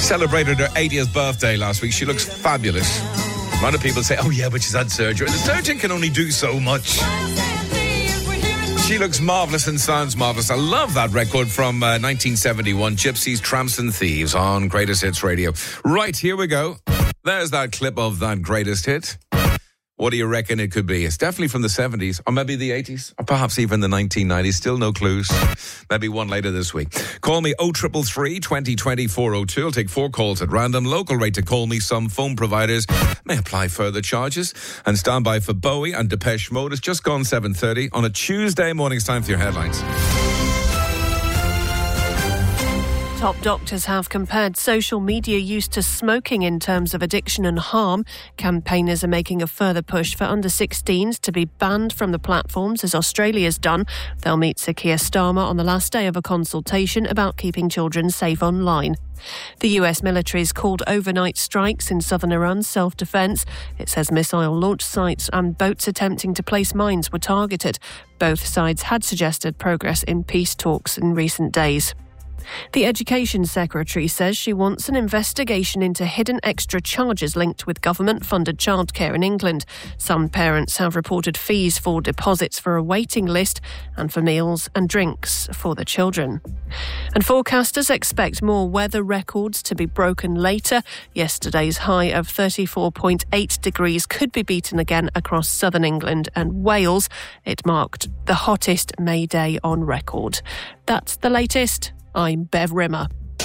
celebrated her 80th birthday last week. She looks fabulous. A lot of people say, oh yeah, but she's had surgery. The surgeon can only do so much. She looks marvellous and sounds marvellous. I love that record from 1971, Gypsies, Tramps and Thieves on Greatest Hits Radio. Right, here we go. There's that clip of that greatest hit. What do you reckon it could be? It's definitely from the 70s, or maybe the 80s, or perhaps even the 1990s. Still no clues. Maybe one later this week. Call me 0333 2020 402. I'll take 4 calls at random. Local rate to call me. Some phone providers may apply further charges. And stand by for Bowie and Depeche Mode. It's just gone 7:30 on a Tuesday morning. It's time for your headlines. Top doctors have compared social media use to smoking in terms of addiction and harm. Campaigners are making a further push for under-16s to be banned from the platforms, as Australia's done. They'll meet Sir Keir Starmer on the last day of a consultation about keeping children safe online. The US military's called overnight strikes in southern Iran self-defence. It says missile launch sites and boats attempting to place mines were targeted. Both sides had suggested progress in peace talks in recent days. The Education Secretary says she wants an investigation into hidden extra charges linked with government-funded childcare in England. Some parents have reported fees for deposits for a waiting list and for meals and drinks for the children. And forecasters expect more weather records to be broken later. Yesterday's high of 34.8 degrees could be beaten again across southern England and Wales. It marked the hottest May day on record. That's the latest. I'm Bev Rimmer.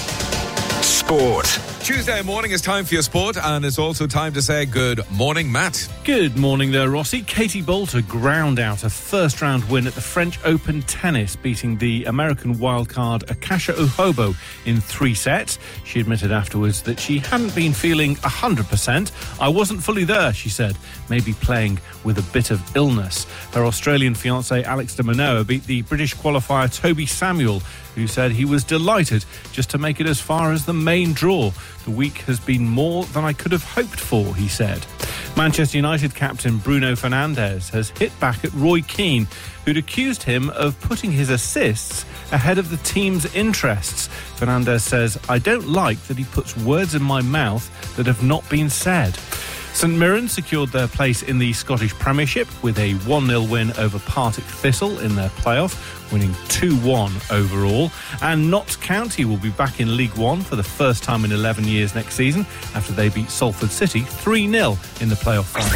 Sport. Tuesday morning is time for your sport, and it's also time to say good morning, Matt. Good morning there, Rossi. Katie Boulter ground out a first-round win at the French Open tennis, beating the American wildcard Akasha Uhobo in 3 sets. She admitted afterwards that she hadn't been feeling 100%. I wasn't fully there, she said, maybe playing with a bit of illness. Her Australian fiancé Alex de Minaur beat the British qualifier Toby Samuel, who said he was delighted just to make it as far as the main draw. The week has been more than I could have hoped for, he said. Manchester United captain Bruno Fernandes has hit back at Roy Keane, who'd accused him of putting his assists ahead of the team's interests. Fernandes says, I don't like that he puts words in my mouth that have not been said. St Mirren secured their place in the Scottish Premiership with a 1-0 win over Partick Thistle in their playoff, winning 2-1 overall. And Notts County will be back in League One for the first time in 11 years next season after they beat Salford City 3-0 in the playoff final.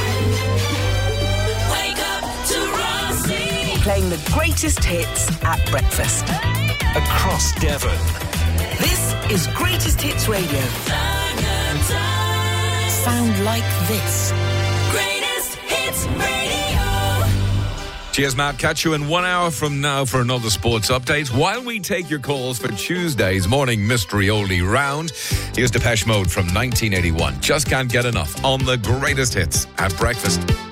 Wake up to Rossi. Playing the greatest hits at breakfast. Across Devon. This is Greatest Hits Radio. Sound like this. Greatest Hits Radio. Cheers, Matt. Catch you in 1 hour from now for another sports update. While we take your calls for Tuesday's morning mystery oldie round, here's Depeche Mode from 1981. Just can't get enough on the greatest hits at breakfast.